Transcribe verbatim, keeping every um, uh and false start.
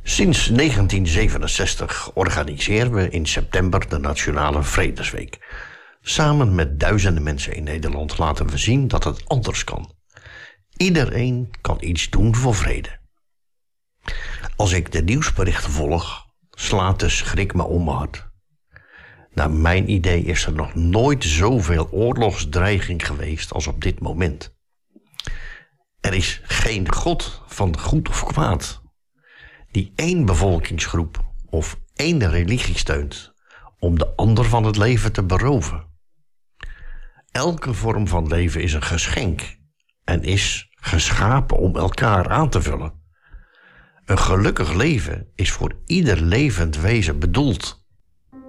Sinds negentien zevenenzestig organiseren we in september de Nationale Vredesweek. Samen met duizenden mensen in Nederland laten we zien dat het anders kan. Iedereen kan iets doen voor vrede. Als ik de nieuwsberichten volg, slaat de schrik me om mijn hart. Naar mijn idee is er nog nooit zoveel oorlogsdreiging geweest als op dit moment. Er is geen God van goed of kwaad die één bevolkingsgroep of één religie steunt om de ander van het leven te beroven. Elke vorm van leven is een geschenk en is geschapen om elkaar aan te vullen. Een gelukkig leven is voor ieder levend wezen bedoeld.